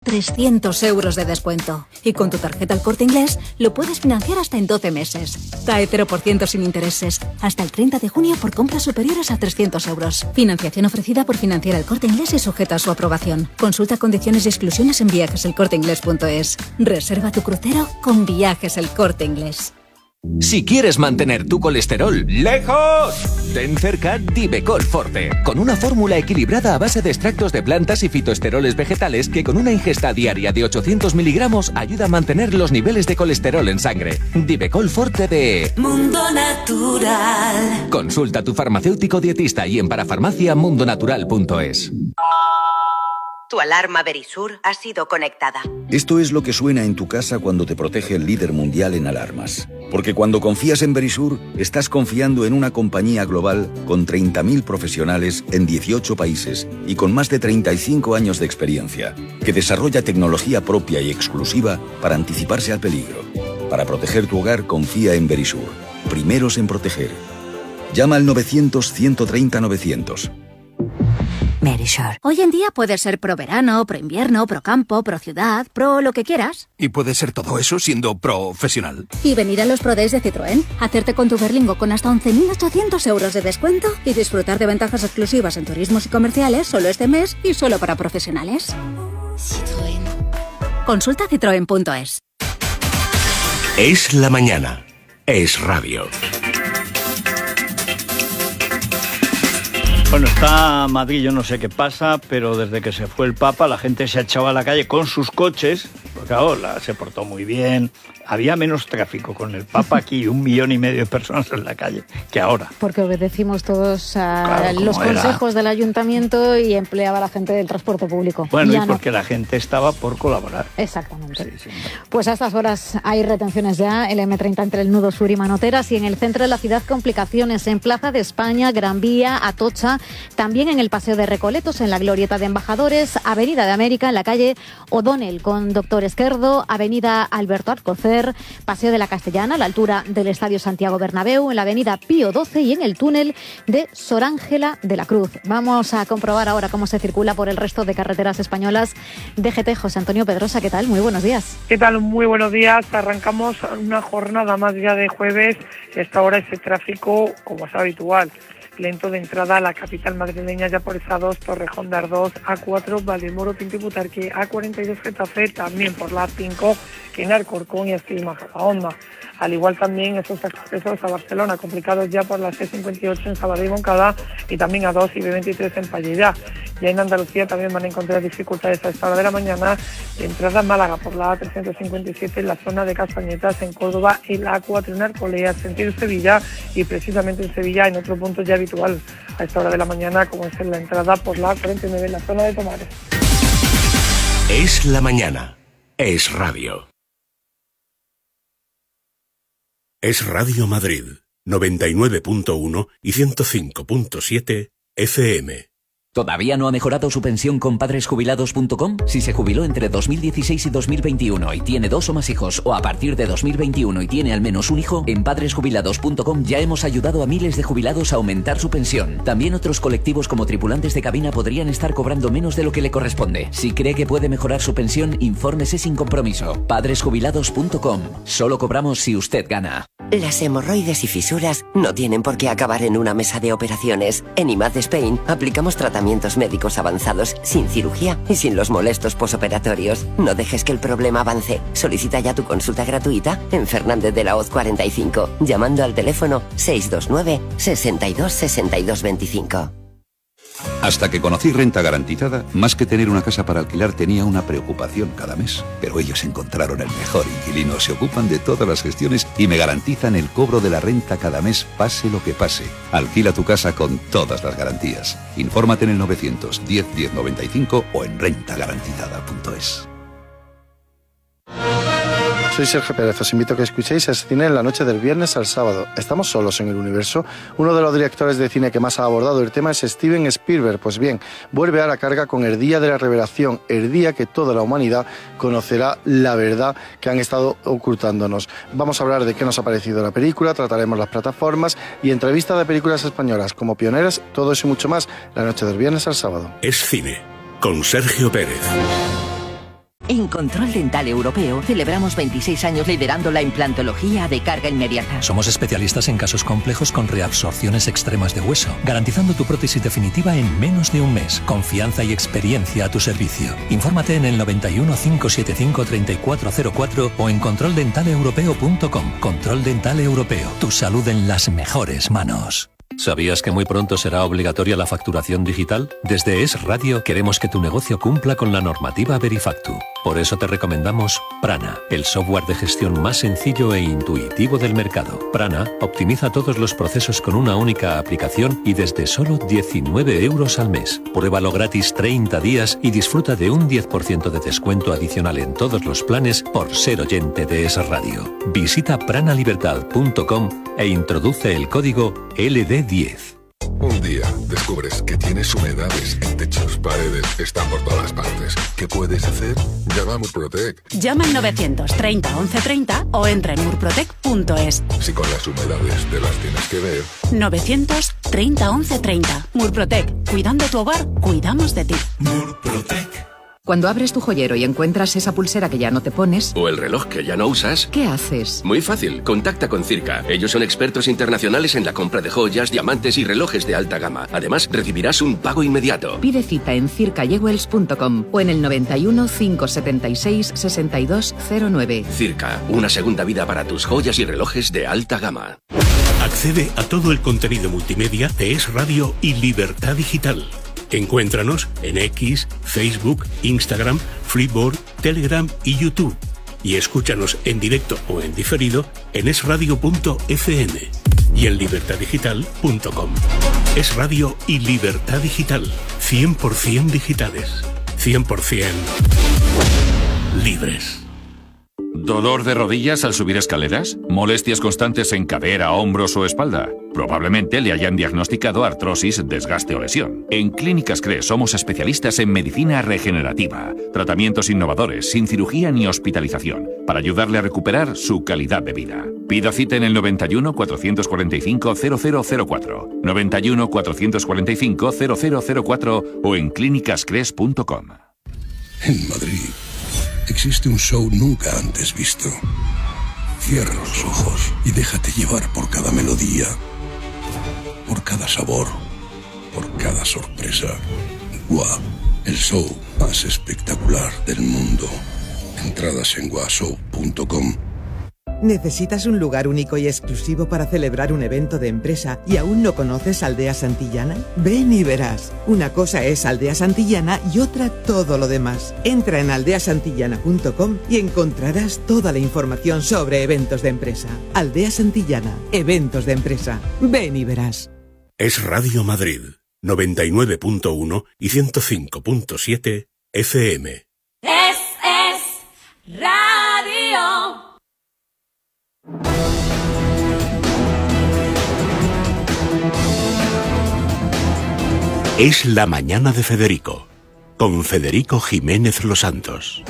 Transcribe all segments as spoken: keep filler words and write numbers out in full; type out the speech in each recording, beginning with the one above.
trescientos euros de descuento. Y con tu tarjeta El Corte Inglés lo puedes financiar hasta en doce meses. Cae cero por ciento sin intereses. Hasta el treinta de junio por compras superiores a trescientos euros. Financiación ofrecida por Financiera El Corte Inglés y sujeta a su aprobación. Consulta condiciones y exclusiones en viajes el corte inglés punto es. Reserva tu crucero con Viajes El Corte Inglés. Si quieres mantener tu colesterol lejos, ten cerca Divecol Forte, con una fórmula equilibrada a base de extractos de plantas y fitoesteroles vegetales que con una ingesta diaria de ochocientos miligramos ayuda a mantener los niveles de colesterol en sangre. Divecol Forte de Mundo Natural. Consulta a tu farmacéutico dietista y en parafarmacia mundo natural punto es. Tu alarma Verisur ha sido conectada. Esto es lo que suena en tu casa cuando te protege el líder mundial en alarmas. Porque cuando confías en Verisur, estás confiando en una compañía global con treinta mil profesionales en dieciocho países y con más de treinta y cinco años de experiencia, que desarrolla tecnología propia y exclusiva para anticiparse al peligro. Para proteger tu hogar, confía en Verisur. Primeros en proteger. Llama al novecientos, ciento treinta, novecientos. Verisur. Hoy en día puedes ser pro verano, pro invierno, pro campo, pro ciudad, pro lo que quieras. Y puede ser todo eso siendo profesional. Y venir a los Pro Days de Citroën, hacerte con tu Berlingo con hasta once mil ochocientos euros de descuento y disfrutar de ventajas exclusivas en turismos y comerciales solo este mes y solo para profesionales. Citroën. Consulta citroen punto es. Es la mañana. Es radio. Bueno, está Madrid, yo no sé qué pasa, pero desde que se fue el Papa la gente se ha echado a la calle con sus coches, porque ahora se portó muy bien, había menos tráfico con el Papa aquí, un millón y medio de personas en la calle, que ahora. Porque obedecimos todos a Claro, los como era. consejos del ayuntamiento y empleaba a la gente del transporte público. Bueno, Ya y no. porque la gente estaba por colaborar. Exactamente. Sí, sí. Pues a estas horas hay retenciones ya, el eme treinta entre el nudo sur y Manoteras, y en el centro de la ciudad complicaciones en Plaza de España, Gran Vía, Atocha, también en el Paseo de Recoletos, en la Glorieta de Embajadores, Avenida de América, en la calle O'Donnell con Doctor Esquerdo, Avenida Alberto Alcocer, Paseo de la Castellana, a la altura del Estadio Santiago Bernabéu, en la Avenida Pío doce y en el túnel de Sor Ángela de la Cruz. Vamos a comprobar ahora cómo se circula por el resto de carreteras españolas. D G T, José Antonio Pedrosa, ¿qué tal? Muy buenos días. ¿Qué tal? Muy buenos días. Arrancamos una jornada más ya de jueves y hasta ahora ese tráfico, como es habitual, lento de entrada a la capital madrileña, ya por esa dos, Torrejón de Ardoz, A cuatro, Valdemoro, Pinto y Butarque, A cuarenta y dos, Getafe, también por la A cinco, que en Alcorcón y así Majadahonda. Al igual también esos accesos a Barcelona, complicados ya por la C cincuenta y ocho en Sabadell y Moncada, y también A dos y B veintitrés en Pallellá. Ya en Andalucía también van a encontrar dificultades a esta hora de la mañana, de entrada a Málaga por la A trescientos cincuenta y siete en la zona de Castañetas, en Córdoba, y la A cuatro en Arcolea, sentido Sevilla, y precisamente en Sevilla, en otro punto ya habitual a esta hora de la mañana, como es en la entrada por la A cuarenta y nueve en la zona de Tomares. Es la mañana. Es radio. Es Radio Madrid, noventa y nueve punto uno y ciento cinco punto siete F M. ¿Todavía no ha mejorado su pensión con padres jubilados punto com? Si se jubiló entre dos mil dieciséis y dos mil veintiuno y tiene dos o más hijos, o a partir de dos mil veintiuno y tiene al menos un hijo, en padres jubilados punto com ya hemos ayudado a miles de jubilados a aumentar su pensión. También otros colectivos como tripulantes de cabina podrían estar cobrando menos de lo que le corresponde. Si cree que puede mejorar su pensión, infórmese sin compromiso. padres jubilados punto com. Solo cobramos si usted gana. Las hemorroides y fisuras no tienen por qué acabar en una mesa de operaciones. En I M A D Spain aplicamos tratamientos médicos avanzados sin cirugía y sin los molestos posoperatorios. No dejes que el problema avance. Solicita ya tu consulta gratuita en Fernández de la Hoz cuarenta y cinco, llamando al teléfono seis dos nueve, sesenta y dos, sesenta y dos veinticinco. Hasta que conocí Renta Garantizada, más que tener una casa para alquilar tenía una preocupación cada mes. Pero ellos encontraron el mejor inquilino, se ocupan de todas las gestiones y me garantizan el cobro de la renta cada mes, pase lo que pase. Alquila tu casa con todas las garantías. Infórmate en el novecientos diez, diez noventa y cinco o en renta garantizada punto es. Soy Sergio Pérez, os invito a que escuchéis Es Cine en la noche del viernes al sábado. ¿Estamos solos en el universo? Uno de los directores de cine que más ha abordado el tema es Steven Spielberg. Pues bien, vuelve a la carga con el Día de la Revelación, el día que toda la humanidad conocerá la verdad que han estado ocultándonos. Vamos a hablar de qué nos ha parecido la película, trataremos las plataformas y entrevistas de películas españolas como pioneras, todo eso y mucho más la noche del viernes al sábado. Es Cine, con Sergio Pérez. En Control Dental Europeo celebramos veintiséis años liderando la implantología de carga inmediata. Somos especialistas en casos complejos con reabsorciones extremas de hueso, garantizando tu prótesis definitiva en menos de un mes. Confianza y experiencia a tu servicio. Infórmate en el noventa y uno, cinco setenta y cinco, treinta y cuatro cero cuatro o en control dental europeo punto com. Control Dental Europeo. Tu salud en las mejores manos. ¿Sabías que muy pronto será obligatoria la facturación digital? Desde Es Radio queremos que tu negocio cumpla con la normativa Verifactu. Por eso te recomendamos Prana, el software de gestión más sencillo e intuitivo del mercado. Prana optimiza todos los procesos con una única aplicación y desde solo diecinueve euros al mes. Pruébalo gratis treinta días y disfruta de un diez por ciento de descuento adicional en todos los planes por ser oyente de Es Radio. Visita pranalibertad punto com e introduce el código L D diez. Un día descubres que tienes humedades en techos, paredes, están por todas partes. ¿Qué puedes hacer? Llama a Murprotec. Llama al novecientos treinta once treinta o entra en murprotec punto es. Si con las humedades te las tienes que ver. novecientos treinta once treinta. Murprotec. Cuidando tu hogar, cuidamos de ti. Murprotec. Cuando abres tu joyero y encuentras esa pulsera que ya no te pones... o el reloj que ya no usas... ¿qué haces? Muy fácil, contacta con Circa. Ellos son expertos internacionales en la compra de joyas, diamantes y relojes de alta gama. Además, recibirás un pago inmediato. Pide cita en circa jewels punto com o en el noventa y uno, cinco setenta y seis, sesenta y dos cero nueve. Circa, una segunda vida para tus joyas y relojes de alta gama. Accede a todo el contenido multimedia de Es Radio y Libertad Digital. Encuéntranos en X, Facebook, Instagram, Flipboard, Telegram y YouTube. Y escúchanos en directo o en diferido en es radio punto efe eme y en libertad digital punto com. Es Radio y Libertad Digital. cien por ciento digitales. cien por ciento libres. ¿Dolor de rodillas al subir escaleras? ¿Molestias constantes en cadera, hombros o espalda? Probablemente le hayan diagnosticado artrosis, desgaste o lesión. En Clínicas C R E somos especialistas en medicina regenerativa, tratamientos innovadores, sin cirugía ni hospitalización, para ayudarle a recuperar su calidad de vida. Pida cita en el noventa y uno, cuatrocientos cuarenta y cinco, cero cero cero cuatro, noventa y uno, cuatrocientos cuarenta y cinco, cero cero cero cuatro o en clínicas cres punto com. En Madrid existe un show nunca antes visto. Cierra los ojos y déjate llevar por cada melodía, por cada sabor, por cada sorpresa. Gua, el show más espectacular del mundo. Entradas en gua show punto com. ¿Necesitas un lugar único y exclusivo para celebrar un evento de empresa y aún no conoces Aldea Santillana? Ven y verás. Una cosa es Aldea Santillana y otra todo lo demás. Entra en aldea santillana punto com y encontrarás toda la información sobre eventos de empresa. Aldea Santillana, eventos de empresa. Ven y verás. Es Radio Madrid, noventa y nueve punto uno y ciento cinco punto siete efe eme. Es, es Radio. Es la mañana de Federico, con Federico Jiménez Los Santos.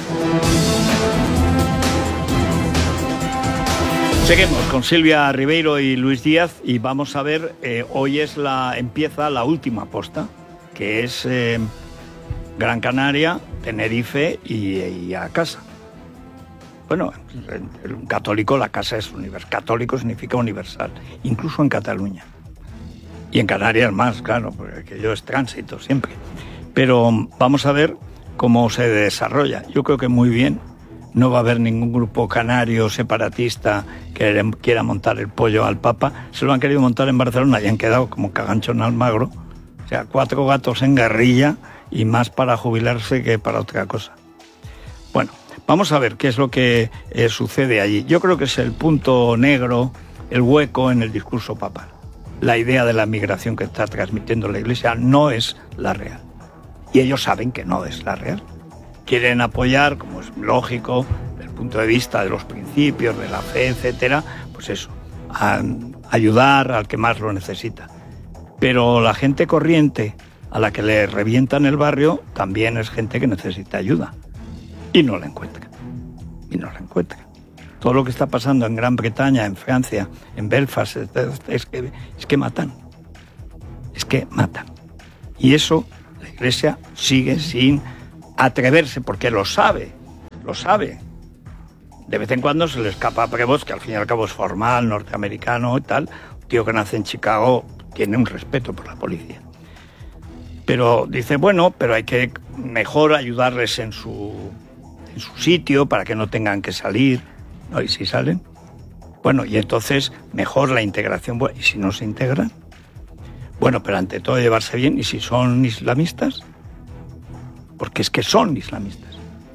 Seguimos con Silvia Ribeiro y Luis Díaz y vamos a ver, eh, hoy es la empieza la última posta, que es eh, Gran Canaria, Tenerife y, y a casa. Bueno, en un católico la casa es universal, católico significa universal, incluso en Cataluña. Y en Canarias más, claro, porque aquello es tránsito siempre. Pero vamos a ver cómo se desarrolla. Yo creo que muy bien. No va a haber ningún grupo canario separatista que quiera montar el pollo al Papa. Se lo han querido montar en Barcelona y han quedado como cagancho en Almagro. O sea, cuatro gatos en guerrilla y más para jubilarse que para otra cosa. Bueno, vamos a ver qué es lo que eh, sucede allí. Yo creo que es el punto negro, el hueco en el discurso papal. La idea de la migración que está transmitiendo la Iglesia no es la real. Y ellos saben que no es la real. Quieren apoyar, como es lógico, desde el punto de vista de los principios, de la fe, etcétera, pues eso, a ayudar al que más lo necesita. Pero la gente corriente, a la que le revientan el barrio, también es gente que necesita ayuda. Y no la encuentra. Y no la encuentra. Todo lo que está pasando en Gran Bretaña, en Francia, en Belfast, es que, es que matan. Es que matan. Y eso la Iglesia sigue sin atreverse, porque lo sabe. lo sabe. De vez en cuando se le escapa a Prevost, que al fin y al cabo es formal, norteamericano y tal. Un tío que nace en Chicago tiene un respeto por la policía. Pero dice, bueno, pero hay que mejor ayudarles en su, en su sitio para que no tengan que salir. ¿No? ¿Y si salen? Bueno, y entonces mejor la integración. ¿Y si no se integran? Bueno, pero ante todo llevarse bien. ¿Y si son islamistas? Porque es que son islamistas.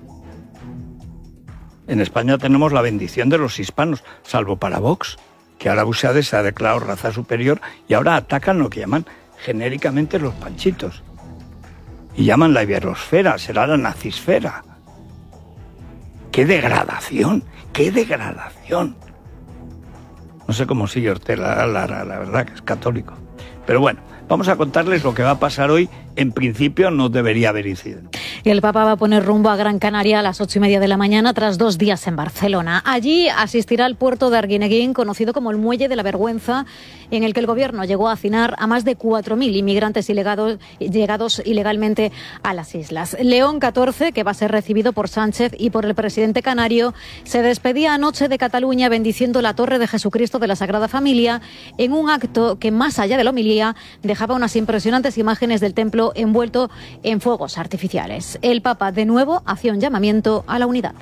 En España tenemos la bendición de los hispanos, salvo para Vox, que ahora Buseade se ha declarado raza superior y ahora atacan lo que llaman genéricamente los panchitos. Y llaman la iberosfera, será la nazisfera. ¡Qué degradación! ¡Qué degradación! No sé cómo sigue Ortega Lara, la verdad que es católico. Pero bueno, vamos a contarles lo que va a pasar hoy. En principio no debería haber incidente. Y el Papa va a poner rumbo a Gran Canaria a las ocho y media de la mañana tras dos días en Barcelona. Allí asistirá al puerto de Arguineguín, conocido como el Muelle de la Vergüenza, en el que el gobierno llegó a hacinar a más de cuatro mil inmigrantes ilegados, llegados ilegalmente a las islas. León catorce, que va a ser recibido por Sánchez y por el presidente canario, se despedía anoche de Cataluña bendiciendo la Torre de Jesucristo de la Sagrada Familia en un acto que, más allá de la homilía, dejaba unas impresionantes imágenes del templo envuelto en fuegos artificiales. El Papa, de nuevo, hacía un llamamiento a la unidad.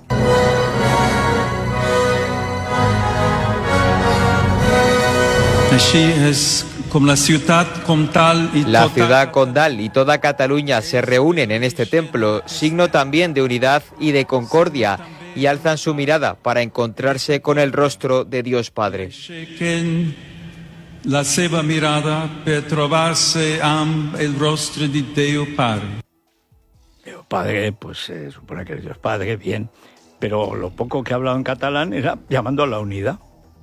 La ciudad condal y toda Cataluña se reúnen en este templo, signo también de unidad y de concordia, y alzan su mirada para encontrarse con el rostro de Dios Padre. La seva mirada per trovarse amb el rostro de Dios Padre. Dios Padre, pues se eh, supone que es Dios Padre, bien, pero lo poco que ha hablado en catalán era llamando a la unidad.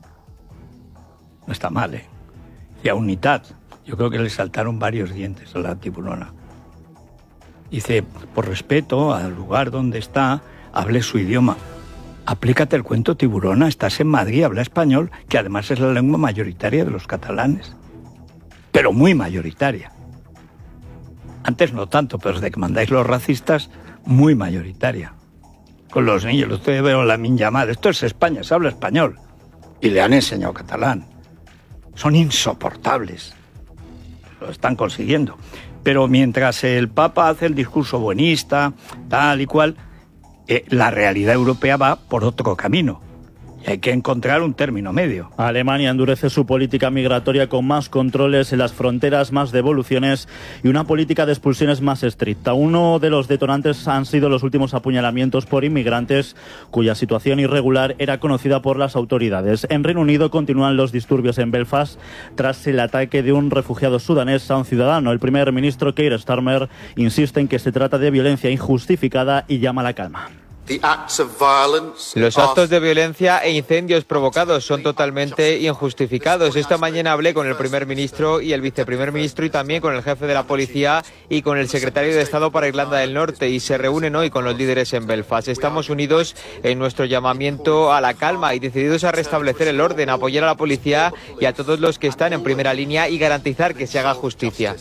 No está mal, ¿eh? Y a unitat. Yo creo que le saltaron varios dientes a la tiburona. Dice, por respeto al lugar donde está, hable su idioma. Aplícate el cuento, tiburona, estás en Madrid, habla español, que además es la lengua mayoritaria de los catalanes. Pero muy mayoritaria. Antes no tanto, pero desde que mandáis los racistas, muy mayoritaria. Con los niños, ustedes veo la minllamada, esto es España, se habla español. Y le han enseñado catalán. Son insoportables. Lo están consiguiendo. Pero mientras el Papa hace el discurso buenista, tal y cual, Eh, la realidad europea va por otro camino y hay que encontrar un término medio. Alemania endurece su política migratoria con más controles en las fronteras, más devoluciones y una política de expulsiones más estricta. Uno de los detonantes han sido los últimos apuñalamientos por inmigrantes cuya situación irregular era conocida por las autoridades. En Reino Unido continúan los disturbios en Belfast tras el ataque de un refugiado sudanés a un ciudadano. El primer ministro Keir Starmer insiste en que se trata de violencia injustificada y llama a la calma. Los actos de violencia e incendios provocados son totalmente injustificados. Esta mañana hablé con el primer ministro y el viceprimer ministro y también con el jefe de la policía y con el secretario de Estado para Irlanda del Norte y se reúnen hoy con los líderes en Belfast. Estamos unidos en nuestro llamamiento a la calma y decididos a restablecer el orden, apoyar a la policía y a todos los que están en primera línea y garantizar que se haga justicia.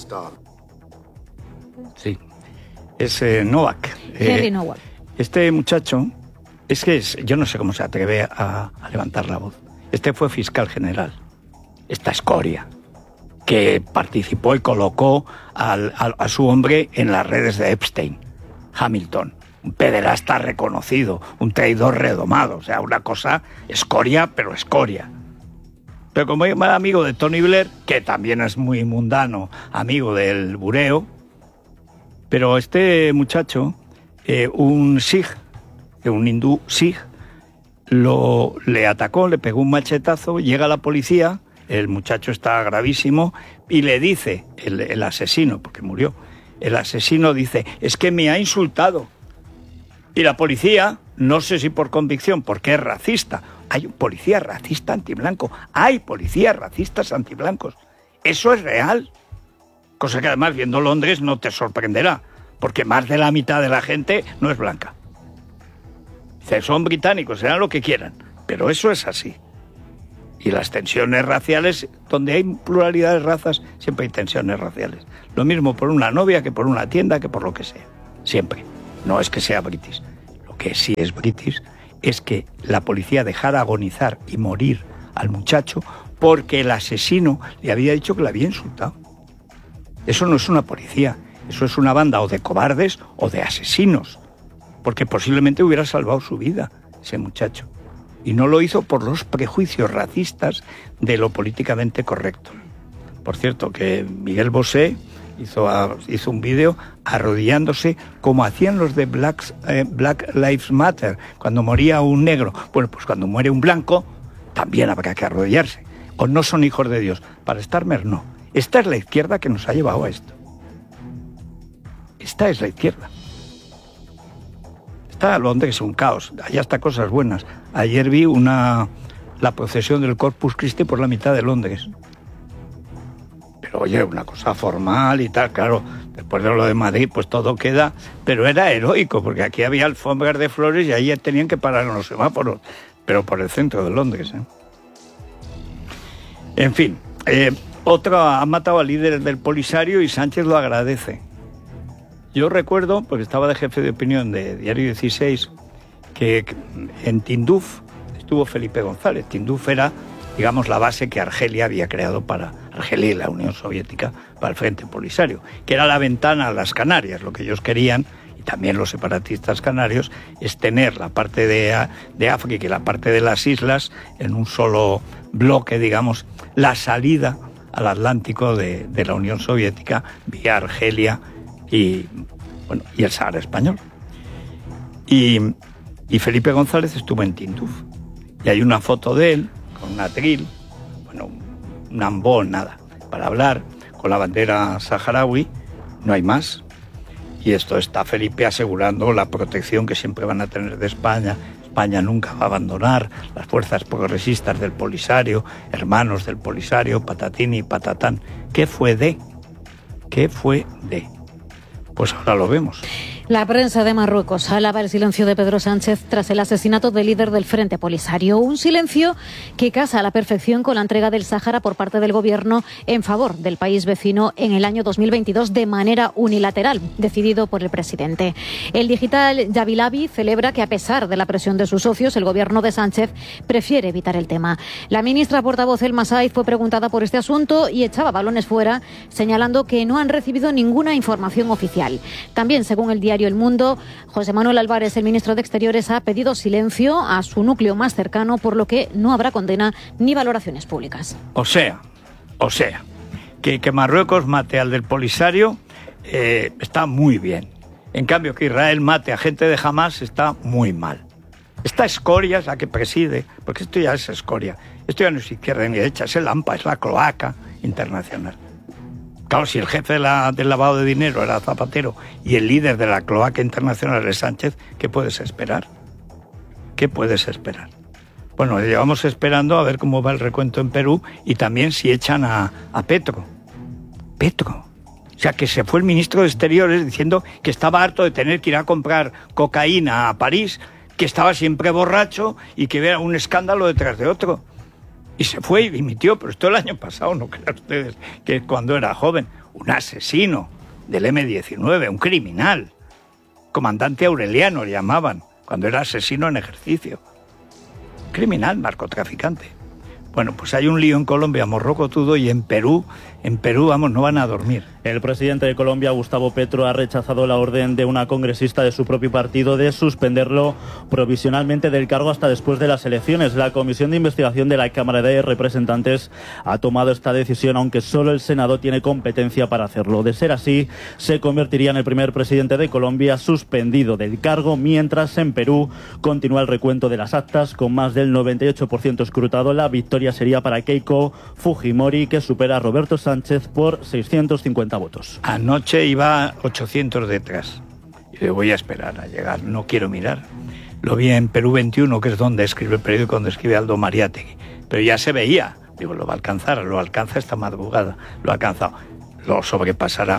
Sí, es eh, Novak. Henry eh, Novak. Este muchacho, es que es, yo no sé cómo se atreve a, a levantar la voz. Este fue fiscal general, esta escoria, que participó y colocó al, al, a su hombre en las redes de Epstein, Hamilton, un pederasta reconocido, un traidor redomado, o sea, una cosa escoria, pero escoria. Pero como era amigo de Tony Blair, que también es muy mundano, amigo del bureo, pero este muchacho... Eh, un sikh, un hindú sikh, lo, le atacó, le pegó un machetazo, llega la policía, el muchacho está gravísimo y le dice, el, el asesino, porque murió, el asesino dice, es que me ha insultado. Y la policía, no sé si por convicción, porque es racista, hay un policía racista antiblanco, hay policías racistas antiblancos, eso es real, cosa que además viendo Londres no te sorprenderá. Porque más de la mitad de la gente no es blanca. Dice, son británicos, serán lo que quieran, pero eso es así. Y las tensiones raciales, donde hay pluralidad de razas, siempre hay tensiones raciales. Lo mismo por una novia que por una tienda, que por lo que sea. Siempre. No es que sea british. Lo lo que sí es british, es que la policía dejara agonizar y morir al muchacho porque el asesino le había dicho que le había insultado. Eso no es una policía, eso es una banda o de cobardes o de asesinos, porque posiblemente hubiera salvado su vida ese muchacho. Y no lo hizo por los prejuicios racistas de lo políticamente correcto. Por cierto, que Miguel Bosé hizo, hizo un vídeo arrodillándose como hacían los de Black, eh, Black Lives Matter, cuando moría un negro. Bueno, pues cuando muere un blanco, también habrá que arrodillarse. O no son hijos de Dios. Para Starmer, no. Esta es la izquierda que nos ha llevado a esto. Esta es la izquierda. Está Londres un caos, allá está cosas buenas. Ayer vi una la procesión del Corpus Christi por la mitad de Londres. Pero oye, una cosa formal y tal, claro, después de lo de Madrid, pues todo queda, pero era heroico, porque aquí había alfombras de flores y allí tenían que parar en los semáforos, pero por el centro de Londres, ¿eh? En fin, eh, otro ha matado al líder del Polisario y Sánchez lo agradece. Yo recuerdo, porque estaba de jefe de opinión de Diario dieciséis, que en Tinduf estuvo Felipe González. Tinduf era, digamos, la base que Argelia había creado para Argelia y la Unión Soviética para el Frente Polisario, que era la ventana a las Canarias. Lo que ellos querían, y también los separatistas canarios, es tener la parte de, de África y la parte de las islas en un solo bloque, digamos, la salida al Atlántico de, de la Unión Soviética vía Argelia y, bueno, y el Sahara español. Y, y Felipe González estuvo en Tinduf. Y hay una foto de él con un atril, bueno, un ambón, nada, para hablar, con la bandera saharaui, no hay más. Y esto está Felipe asegurando la protección que siempre van a tener de España. España nunca va a abandonar, las fuerzas progresistas del Polisario, hermanos del Polisario, patatín y patatán. ¿Qué fue de? ¿Qué fue de? Pues ahora lo vemos. La prensa de Marruecos alaba el silencio de Pedro Sánchez tras el asesinato del líder del Frente Polisario. Un silencio que casa a la perfección con la entrega del Sáhara por parte del gobierno en favor del país vecino en el año dos mil veintidós de manera unilateral, decidido por el presidente. El digital Yavilabi celebra que a pesar de la presión de sus socios, el gobierno de Sánchez prefiere evitar el tema. La ministra portavoz Elma Saiz fue preguntada por este asunto y echaba balones fuera, señalando que no han recibido ninguna información oficial. También, según el diario El Mundo, José Manuel Álvarez, el ministro de Exteriores, ha pedido silencio a su núcleo más cercano, por lo que no habrá condena ni valoraciones públicas. O sea, o sea, que, que Marruecos mate al del Polisario eh, está muy bien. En cambio, que Israel mate a gente de Hamás está muy mal. Esta escoria es la que preside, porque esto ya es escoria. Esto ya no es izquierda ni derecha, es el AMPA, es la cloaca internacional. Claro, si el jefe de la, del lavado de dinero era Zapatero y el líder de la cloaca internacional es Sánchez, ¿qué puedes esperar? ¿Qué puedes esperar? Bueno, llevamos esperando a ver cómo va el recuento en Perú y también si echan a, a Petro. Petro. O sea, que se fue el ministro de Exteriores diciendo que estaba harto de tener que ir a comprar cocaína a París, que estaba siempre borracho y que era un escándalo detrás de otro. Y se fue y dimitió, pero esto el año pasado, no crean ustedes que cuando era joven, un asesino del eme diecinueve, un criminal, comandante Aureliano le llamaban, cuando era asesino en ejercicio. Criminal, narcotraficante. Bueno, pues hay un lío en Colombia, morrocotudo, y en Perú, en Perú, vamos, no van a dormir. El presidente de Colombia, Gustavo Petro, ha rechazado la orden de una congresista de su propio partido de suspenderlo provisionalmente del cargo hasta después de las elecciones. La Comisión de Investigación de la Cámara de Representantes ha tomado esta decisión, aunque solo el Senado tiene competencia para hacerlo. De ser así, se convertiría en el primer presidente de Colombia suspendido del cargo, mientras en Perú continúa el recuento de las actas con más del noventa y ocho por ciento escrutado. La victoria sería para Keiko Fujimori, que supera a Roberto Sánchez por seiscientos cincuenta votos. Anoche iba ochocientos detrás. Y voy a esperar a llegar, no quiero mirar. Lo vi en Perú veintiuno, que es donde escribe el periódico, donde escribe Aldo Mariátegui. Pero ya se veía. Digo, lo va a alcanzar, lo alcanza esta madrugada. Lo ha alcanzado. Lo sobrepasará.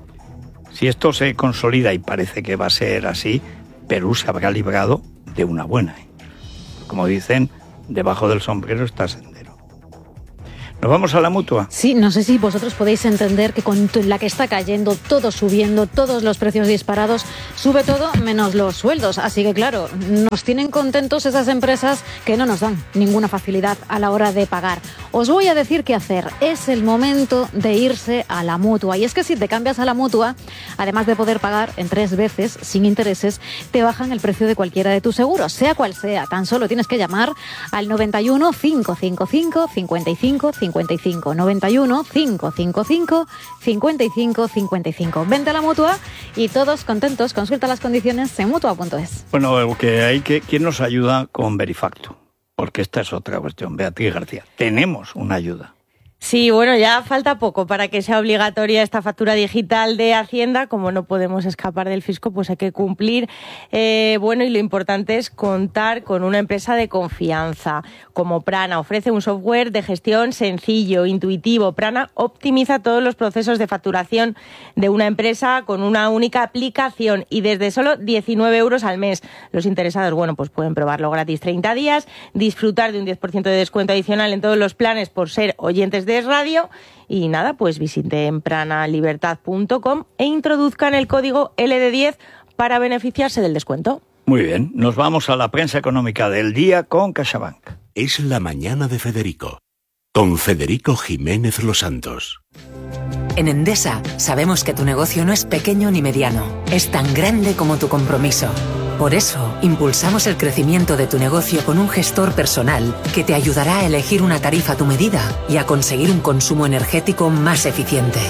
Si esto se consolida y parece que va a ser así, Perú se habrá librado de una buena. ¿eh? Como dicen, debajo del sombrero está sendero. ¿Nos vamos a la Mutua? Sí, no sé si vosotros podéis entender que con la que está cayendo, todo subiendo, todos los precios disparados, sube todo menos los sueldos. Así que claro, nos tienen contentos esas empresas que no nos dan ninguna facilidad a la hora de pagar. Os voy a decir qué hacer. Es el momento de irse a la Mutua. Y es que si te cambias a la Mutua, además de poder pagar en tres veces sin intereses, te bajan el precio de cualquiera de tus seguros, sea cual sea. Tan solo tienes que llamar al noventa y uno, cinco cinco cinco, cincuenta y cinco cincuenta y cinco, noventa y uno, cinco cinco cinco, cincuenta y cinco cincuenta y cinco. Vente a la Mutua y todos contentos. Consulta las condiciones en mutua punto es. Bueno, que hay que ¿quién nos ayuda con Verifactu? Porque esta es otra cuestión, Beatriz García. Tenemos una ayuda. Sí, bueno, ya falta poco para que sea obligatoria esta factura digital de Hacienda. Como no podemos escapar del fisco, pues hay que cumplir. Eh, bueno, y lo importante es contar con una empresa de confianza, como Prana. Ofrece un software de gestión sencillo, intuitivo. Prana optimiza todos los procesos de facturación de una empresa con una única aplicación y desde solo diecinueve euros al mes. Los interesados, bueno, pues pueden probarlo gratis treinta días, disfrutar de un diez por ciento de descuento adicional en todos los planes por ser oyentes de Es Radio. Y nada, pues visiten pranalibertad punto com e introduzcan el código L D diez para beneficiarse del descuento. Muy bien, nos vamos a la prensa económica del día con CaixaBank. Es la mañana de Federico, con Federico Jiménez Los Santos. En Endesa sabemos que tu negocio no es pequeño ni mediano, es tan grande como tu compromiso. Por eso, impulsamos el crecimiento de tu negocio con un gestor personal que te ayudará a elegir una tarifa a tu medida y a conseguir un consumo energético más eficiente.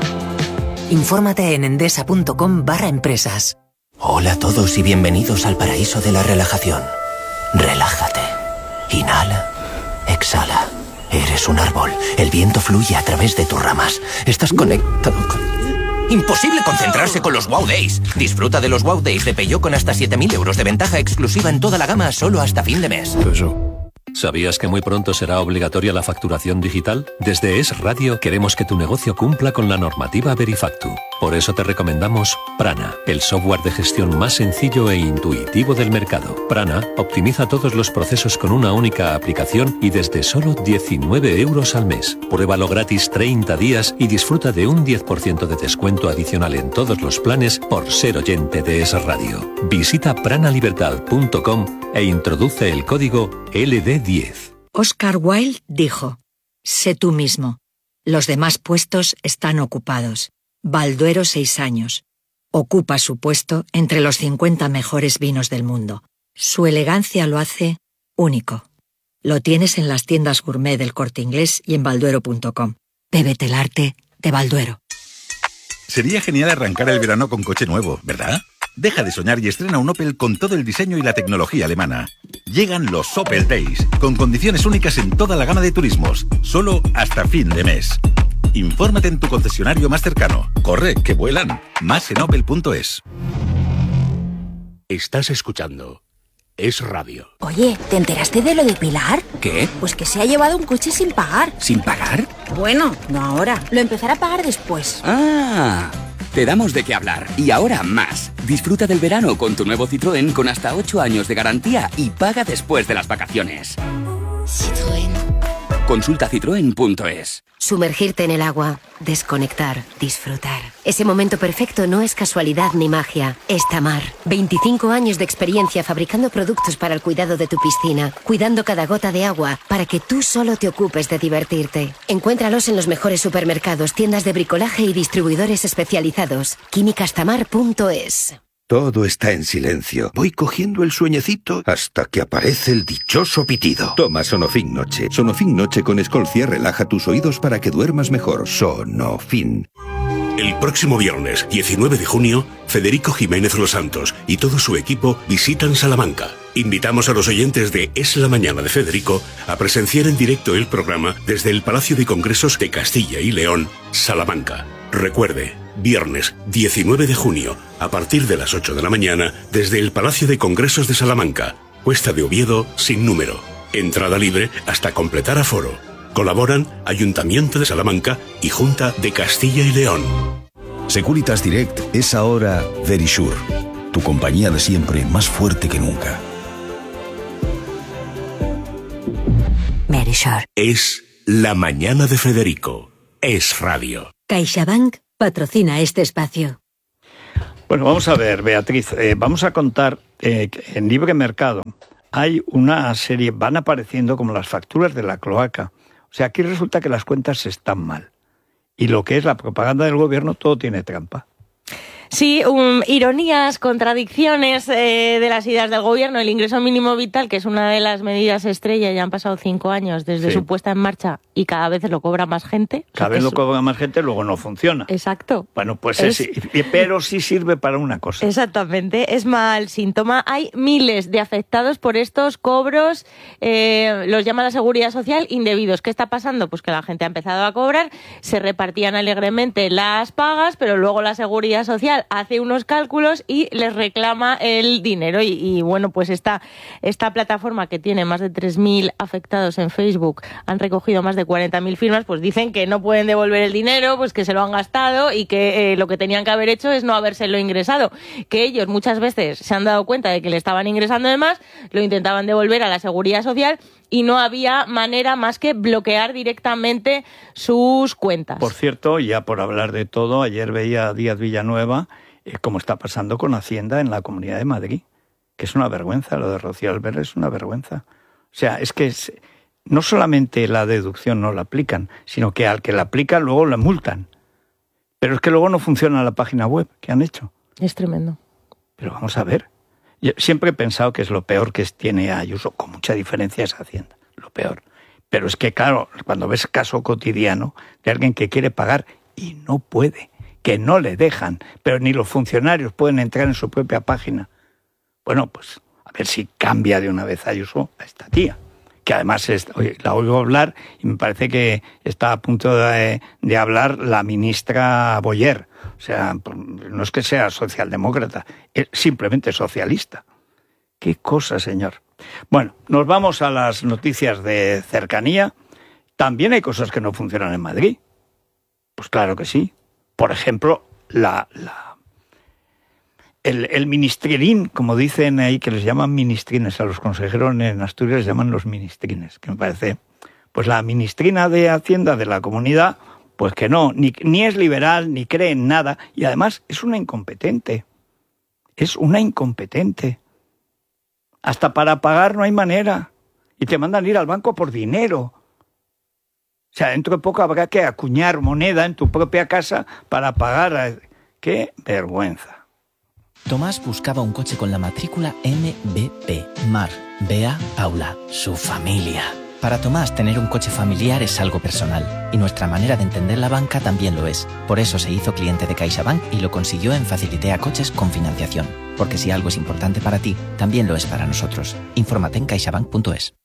Infórmate en endesa punto com barra empresas. Hola a todos y bienvenidos al paraíso de la relajación. Relájate. Inhala. Exhala. Eres un árbol. El viento fluye a través de tus ramas. Estás conectado con... ¡Imposible concentrarse con los Wow Days! Disfruta de los Wow Days de Peugeot con hasta siete mil euros de ventaja exclusiva en toda la gama solo hasta fin de mes. ¿Sabías que muy pronto será obligatoria la facturación digital? Desde Es Radio queremos que tu negocio cumpla con la normativa Verifactu. Por eso te recomendamos Prana, el software de gestión más sencillo e intuitivo del mercado. Prana optimiza todos los procesos con una única aplicación y desde solo diecinueve euros al mes. Pruébalo gratis treinta días y disfruta de un diez por ciento de descuento adicional en todos los planes por ser oyente de Es Radio. Visita pranalibertad punto com e introduce el código L D diez. Oscar Wilde dijo: sé tú mismo. Los demás puestos están ocupados. Balduero seis años. Ocupa su puesto entre los cincuenta mejores vinos del mundo. Su elegancia lo hace único. Lo tienes en las tiendas gourmet del Corte Inglés y en balduero punto com. Bébete el arte de Balduero. Sería genial arrancar el verano con coche nuevo, ¿verdad? Deja de soñar y estrena un Opel con todo el diseño y la tecnología alemana. Llegan los Opel Days, con condiciones únicas en toda la gama de turismos, solo hasta fin de mes. Infórmate en tu concesionario más cercano. Corre, que vuelan. Más en opel punto es. Estás escuchando Es Radio. Oye, ¿te enteraste de lo de Pilar? ¿Qué? Pues que se ha llevado un coche sin pagar. ¿Sin pagar? Bueno, no ahora. Lo empezará a pagar después. Ah, te damos de qué hablar. Y ahora más. Disfruta del verano con tu nuevo Citroën con hasta ocho años de garantía y paga después de las vacaciones. Citroën. Consulta citroen punto es. Sumergirte en el agua, desconectar, disfrutar. Ese momento perfecto no es casualidad ni magia, es Tamar. veinticinco años de experiencia fabricando productos para el cuidado de tu piscina, cuidando cada gota de agua para que tú solo te ocupes de divertirte. Encuéntralos en los mejores supermercados, tiendas de bricolaje y distribuidores especializados. químicas tamar punto es. Todo está en silencio. Voy cogiendo el sueñecito hasta que aparece el dichoso pitido. Toma Sonofin Noche. Sonofin Noche con Escolcia relaja tus oídos para que duermas mejor. Sonofin. El próximo viernes, diecinueve de junio, Federico Jiménez Los Santos y todo su equipo visitan Salamanca. Invitamos a los oyentes de Es la Mañana de Federico a presenciar en directo el programa desde el Palacio de Congresos de Castilla y León, Salamanca. Recuerde, viernes diecinueve de junio, a partir de las ocho de la mañana, desde el Palacio de Congresos de Salamanca, Cuesta de Oviedo, sin número. Entrada libre hasta completar aforo. Colaboran Ayuntamiento de Salamanca y Junta de Castilla y León. Securitas Direct es ahora Verisure, tu compañía de siempre más fuerte que nunca. Verisure. Es La mañana de Federico. Es radio. CaixaBank patrocina este espacio. Bueno, vamos a ver, Beatriz, eh, vamos a contar eh, que en Libre Mercado hay una serie, van apareciendo como las facturas de la cloaca. O sea, aquí resulta que las cuentas están mal. Y lo que es la propaganda del gobierno, todo tiene trampa. Sí, um, ironías, contradicciones eh, de las ideas del gobierno. El ingreso mínimo vital, que es una de las medidas estrella, ya han pasado cinco años desde sí. su puesta en marcha y cada vez lo cobra más gente. Cada vez lo cobra más gente, luego no funciona. Exacto. Bueno, pues es, es, pero sí sirve para una cosa. Exactamente, es mal síntoma. Hay miles de afectados por estos cobros, eh, los llama la Seguridad Social indebidos. ¿Qué está pasando? Pues que la gente ha empezado a cobrar, se repartían alegremente las pagas, pero luego la Seguridad Social hace unos cálculos y les reclama el dinero. Y, y bueno, pues esta, esta plataforma que tiene más de tres mil afectados en Facebook, han recogido más de cuarenta mil firmas, pues dicen que no pueden devolver el dinero, pues que se lo han gastado y que eh, lo que tenían que haber hecho es no habérselo ingresado. Que ellos muchas veces se han dado cuenta de que le estaban ingresando de más, lo intentaban devolver a la Seguridad Social y no había manera más que bloquear directamente sus cuentas. Por cierto, ya por hablar de todo, ayer veía a Díaz Villanueva eh, cómo está pasando con Hacienda en la Comunidad de Madrid, que es una vergüenza, lo de Rocío Alber es una vergüenza. O sea, es que es, no solamente la deducción no la aplican, sino que al que la aplican luego la multan. Pero es que luego no funciona la página web que han hecho. Es tremendo. Pero vamos a ver. Yo siempre he pensado que es lo peor que tiene Ayuso, con mucha diferencia es Hacienda, lo peor. Pero es que, claro, cuando ves caso cotidiano de alguien que quiere pagar y no puede, que no le dejan, pero ni los funcionarios pueden entrar en su propia página. Bueno, pues a ver si cambia de una vez Ayuso a esta tía, que además es, la oigo hablar y me parece que está a punto de, de hablar la ministra Boyer. O sea, no es que sea socialdemócrata, es simplemente socialista. Qué cosa, señor. Bueno, nos vamos a las noticias de cercanía. También hay cosas que no funcionan en Madrid. Pues claro que sí. Por ejemplo, la, la, el, el ministrilín, como dicen ahí, que les llaman ministrines, a los consejeros en Asturias les llaman los ministrines, que me parece, pues la ministrina de Hacienda de la comunidad, pues que no, ni, ni es liberal, ni cree en nada, y además es una incompetente. Es una incompetente. Hasta para pagar no hay manera. Y te mandan ir al banco por dinero. O sea, dentro de poco habrá que acuñar moneda en tu propia casa para pagar. A... ¡Qué vergüenza! Tomás buscaba un coche con la matrícula M B P. Mar, Bea, Paula, su familia. Para Tomás, tener un coche familiar es algo personal, y nuestra manera de entender la banca también lo es. Por eso se hizo cliente de CaixaBank y lo consiguió en Facilitea Coches con financiación. Porque si algo es importante para ti, también lo es para nosotros. Infórmate en caixabank punto es.